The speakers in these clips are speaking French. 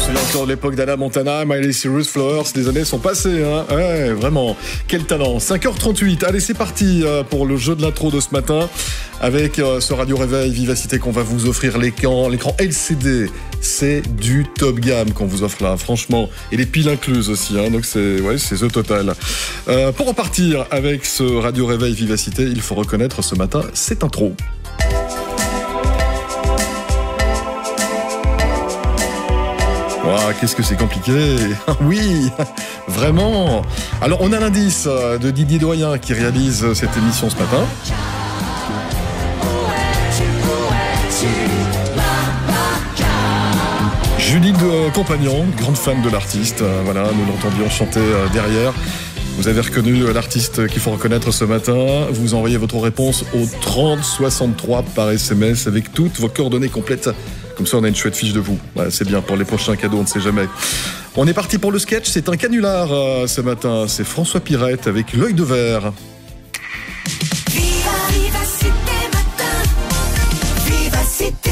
Encore de l'époque d'Anna Montana, Miley Cyrus, Flowers, les années sont passées, hein. Ouais, vraiment, quel talent. 5h38, allez c'est parti pour le jeu de l'intro de ce matin, avec ce Radio Réveil Vivacité qu'on va vous offrir, l'écran LCD, c'est du top gamme qu'on vous offre là, franchement, et les piles incluses aussi, hein, donc c'est The Total. Pour repartir avec ce Radio Réveil Vivacité, il faut reconnaître ce matin cette intro. Wow, qu'est-ce que c'est compliqué. Oui, vraiment. Alors, on a l'indice de Didier Doyen qui réalise cette émission ce matin. Julie de Compagnon, grande fan de l'artiste. Voilà, nous l'entendions chanter derrière. Vous avez reconnu l'artiste qu'il faut reconnaître ce matin. Vous envoyez votre réponse au 3063 par SMS avec toutes vos coordonnées complètes. Comme ça, on a une chouette fiche de vous. Voilà, c'est bien pour les prochains cadeaux, on ne sait jamais. On est parti pour le sketch. C'est un canular ce matin. C'est François Pirette avec l'œil de verre. Vivacité matin. Vivacité.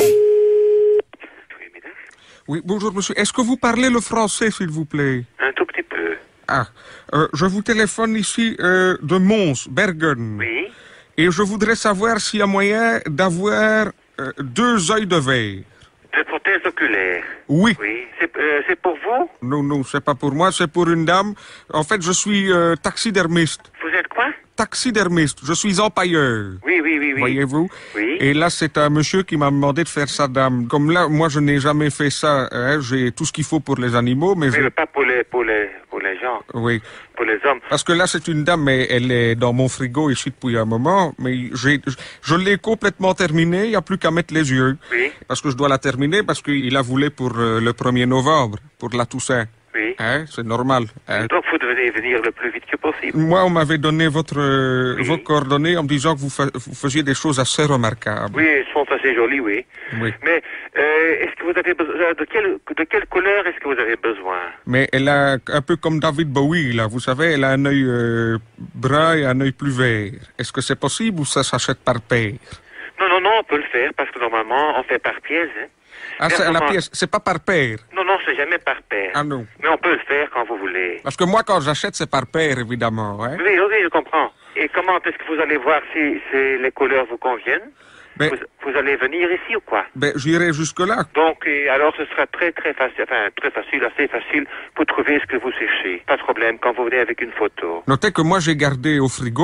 Oui, bonjour monsieur. Est-ce que vous parlez le français, s'il vous plaît? Un tout petit peu. Ah, je vous téléphone ici de Mons, Bergen. Oui. Et je voudrais savoir s'il y a moyen d'avoir 2 œils de verre. De prothèse oculaire. Oui. Oui. C'est pour vous? Non, c'est pas pour moi, c'est pour une dame. En fait, je suis taxidermiste. Vous êtes quoi? Taxidermiste, je suis empailleur. Oui. Voyez-vous? Oui. Et là, c'est un monsieur qui m'a demandé de faire sa dame. Comme là, moi, je n'ai jamais fait ça. Hein, j'ai tout ce qu'il faut pour les animaux, mais Oui, mais pas pour les gens. Oui. Pour les hommes. Parce que là, c'est une dame, mais elle est dans mon frigo ici depuis un moment. Mais je l'ai complètement terminée. Il n'y a plus qu'à mettre les yeux. Oui. Parce que je dois la terminer parce qu'il a voulu pour le 1er novembre, pour la Toussaint. Oui. Hein, c'est normal. Hein. Donc, vous devez venir le plus vite que possible. Moi, on m'avait donné vos coordonnées en me disant que vous faisiez des choses assez remarquables. Oui, elles sont assez jolies, oui. Oui. Mais est-ce que vous avez besoin de quelle couleur est-ce que vous avez besoin? Mais elle a un peu comme David Bowie, là. Vous savez, elle a un œil brun et un œil plus vert. Est-ce que c'est possible ou ça s'achète par paire? Non, on peut le faire parce que normalement, on fait par pièce. Hein. Ah, c'est la pièce, c'est pas par paire? Non, c'est jamais par paire. Ah non. Mais on peut le faire quand vous voulez. Parce que moi, quand j'achète, c'est par paire, évidemment. Hein? Oui, je comprends. Et comment est-ce que vous allez voir si les couleurs vous conviennent? Ben, vous allez venir ici ou quoi? Ben, j'irai jusque-là. Donc, alors ce sera très facile, assez facile pour trouver ce que vous cherchez. Pas de problème quand vous venez avec une photo. Notez que moi, j'ai gardé au frigo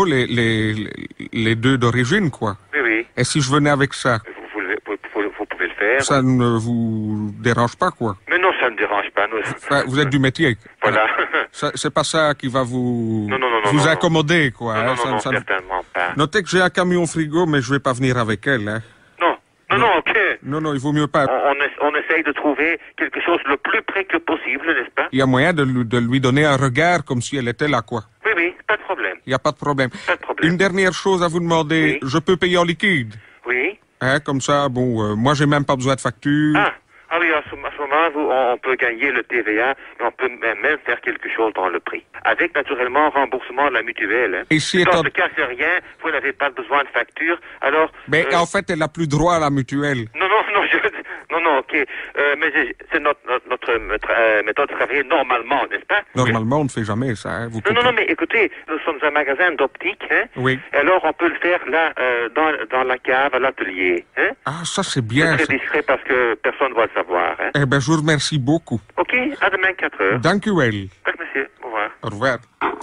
les 2 d'origine, quoi. Oui. Et si je venais avec ça? Vous pouvez le faire. Ça ne vous dérange pas, quoi? Mais non, ça ne dérange pas. Nous... Enfin, vous êtes du métier. Voilà. C'est pas ça qui va vous accommoder, quoi. Non, certainement pas. Notez que j'ai un camion frigo, mais je vais pas venir avec elle, hein. Non, ok. Non, il vaut mieux pas. On essaye de trouver quelque chose le plus près que possible, n'est-ce pas? Il y a moyen de lui donner un regard comme si elle était là, quoi. Oui, pas de problème. Il n'y a pas de problème. Pas de problème. Une dernière chose à vous demander. Oui. Je peux payer en liquide? Oui. Hein, comme ça, moi, j'ai même pas besoin de facture. Ah oui, à ce moment, on peut gagner le TVA et on peut même faire quelque chose dans le prix. Avec, naturellement, remboursement de la mutuelle. Hein. Et si dans ce cas, c'est rien, vous n'avez pas besoin de facture, alors... Mais en fait, elle n'a plus droit à la mutuelle. Non, ok. Mais c'est notre méthode de travailler normalement, n'est-ce pas? Normalement, on ne fait jamais ça, hein, vous Non, mais écoutez, nous sommes un magasin d'optique, hein? Oui. Alors, on peut le faire là, dans la cave, à l'atelier, hein? Ah, ça, c'est bien. C'est très discret parce que personne ne va le savoir, hein? Eh ben, je vous remercie beaucoup. Ok, à demain, 4 heures. Dank u wel. Merci, monsieur. Au revoir. Au revoir.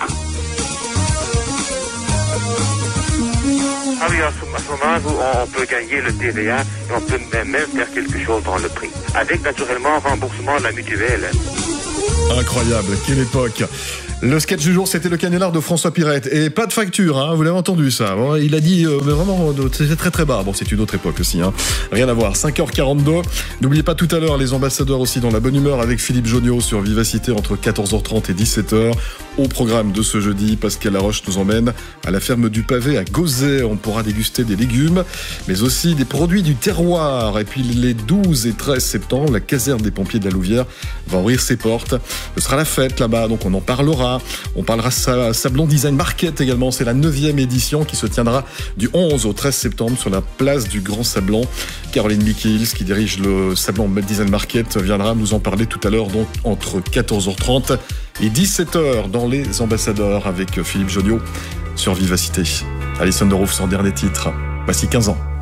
Ah oui, à ce moment, on peut gagner le TVA et on peut même faire quelque chose dans le prix. Avec, naturellement, remboursement de la mutuelle. Incroyable, quelle époque. Le sketch du jour, c'était le canular de François Pirette. Et pas de facture, hein, vous l'avez entendu ça. Bon, il a dit, mais vraiment, c'était très très bas. Bon, c'est une autre époque aussi, hein. Rien à voir. 5h42. N'oubliez pas tout à l'heure les ambassadeurs aussi dans la bonne humeur avec Philippe Jonniot sur Vivacité entre 14h30 et 17h. Au programme de ce jeudi, Pascal Laroche nous emmène à la ferme du Pavé à Gauzet. On pourra déguster des légumes, mais aussi des produits du terroir. Et puis les 12 et 13 septembre, la caserne des pompiers de la Louvière va ouvrir ses portes. Ce sera la fête là-bas, donc on en parlera. demain. On parlera Sablon Design Market également. C'est la 9e édition qui se tiendra du 11 au 13 septembre sur la place du Grand Sablon. Caroline Mickels, qui dirige le Sablon Design Market, viendra nous en parler tout à l'heure, donc entre 14h30 et 17h dans Les Ambassadeurs avec Philippe Joniot sur Vivacité. Alison Derouf, son dernier titre. Voici 15 ans.